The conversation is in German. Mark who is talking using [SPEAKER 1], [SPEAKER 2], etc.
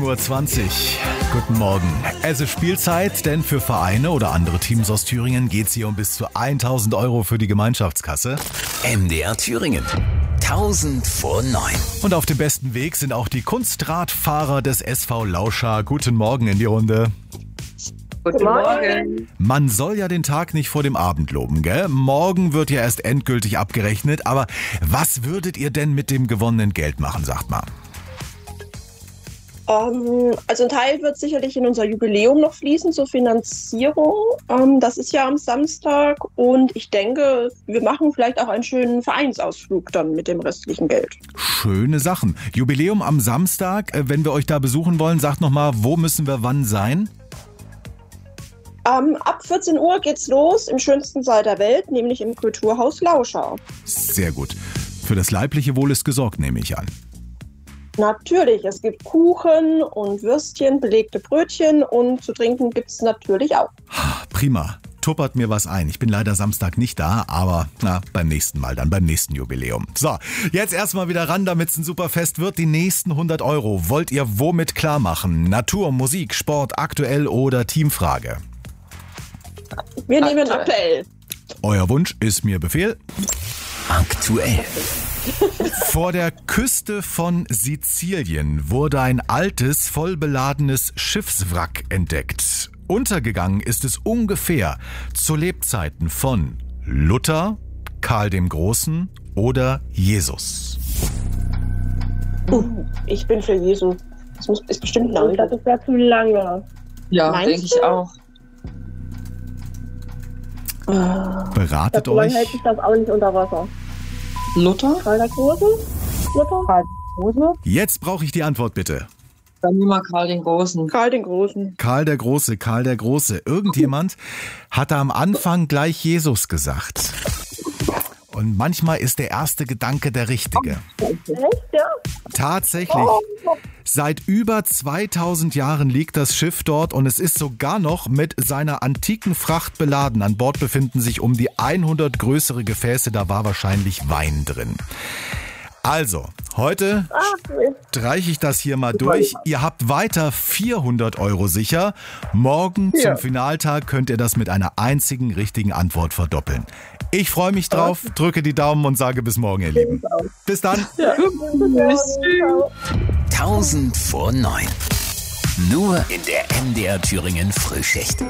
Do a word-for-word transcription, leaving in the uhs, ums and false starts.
[SPEAKER 1] Uhr zwanzig. Guten Morgen. Es ist Spielzeit, denn für Vereine oder andere Teams aus Thüringen geht es hier um bis zu tausend Euro für die Gemeinschaftskasse.
[SPEAKER 2] M D R Thüringen. tausend vor neun.
[SPEAKER 1] Und auf dem besten Weg sind auch die Kunstradfahrer des S V Lauscha. Guten Morgen in die Runde.
[SPEAKER 3] Guten Morgen.
[SPEAKER 1] Man soll ja den Tag nicht vor dem Abend loben, gell? Morgen wird ja erst endgültig abgerechnet. Aber was würdet ihr denn mit dem gewonnenen Geld machen, sagt mal?
[SPEAKER 3] Ähm, also ein Teil wird sicherlich in unser Jubiläum noch fließen zur Finanzierung. Ähm, das ist ja am Samstag und ich denke, wir machen vielleicht auch einen schönen Vereinsausflug dann mit dem restlichen Geld.
[SPEAKER 1] Schöne Sachen. Jubiläum am Samstag. Wenn wir euch da besuchen wollen, sagt nochmal, wo müssen wir wann sein?
[SPEAKER 3] Ähm, ab vierzehn Uhr geht's los im schönsten Saal der Welt, nämlich im Kulturhaus Lauscha.
[SPEAKER 1] Sehr gut. Für das leibliche Wohl ist gesorgt, nehme ich an.
[SPEAKER 3] Natürlich, es gibt Kuchen und Würstchen, belegte Brötchen und zu trinken gibt's natürlich auch.
[SPEAKER 1] Prima. Tuppert mir was ein. Ich bin leider Samstag nicht da, aber na, beim nächsten Mal dann, beim nächsten Jubiläum. So, jetzt erstmal wieder ran, damit es ein super Fest wird. Die nächsten hundert Euro wollt ihr womit klar machen? Natur, Musik, Sport, aktuell oder Teamfrage?
[SPEAKER 3] Wir nehmen aktuell.
[SPEAKER 1] Euer Wunsch ist mir Befehl.
[SPEAKER 2] Aktuell.
[SPEAKER 1] Vor der Küste von Sizilien wurde ein altes, vollbeladenes Schiffswrack entdeckt. Untergegangen ist es ungefähr zu Lebzeiten von Luther, Karl dem Großen oder Jesus.
[SPEAKER 3] Uh, ich bin für Jesus. Das muss, ist bestimmt lang.
[SPEAKER 4] Das ist ja zu lange.
[SPEAKER 5] Ja,
[SPEAKER 3] Meinst
[SPEAKER 5] denke ich
[SPEAKER 3] du?
[SPEAKER 5] auch.
[SPEAKER 1] Beratet
[SPEAKER 4] So lange
[SPEAKER 1] euch.
[SPEAKER 4] hält sich das auch nicht unter Wasser.
[SPEAKER 5] Luther?
[SPEAKER 4] Karl der Große? Luther? Karl der Große?
[SPEAKER 1] Jetzt brauche ich die Antwort bitte.
[SPEAKER 5] Dann nehmen wir Karl den Großen.
[SPEAKER 3] Karl den Großen.
[SPEAKER 1] Karl der Große, Karl der Große. Irgendjemand hatte am Anfang gleich Jesus gesagt. Und manchmal ist der erste Gedanke der richtige.
[SPEAKER 4] Echt, ja?
[SPEAKER 1] Tatsächlich. Seit über zweitausend Jahren liegt das Schiff dort und es ist sogar noch mit seiner antiken Fracht beladen. An Bord befinden sich um die hundert größere Gefäße, da war wahrscheinlich Wein drin. Also, heute streiche ich das hier mal durch. Ihr habt weiter vierhundert Euro sicher. Morgen zum Finaltag könnt ihr das mit einer einzigen richtigen Antwort verdoppeln. Ich freue mich drauf, drücke die Daumen und sage bis morgen, ihr Lieben. Bis dann.
[SPEAKER 2] tausend vor neun. Nur in der M D R Thüringen Frühschicht.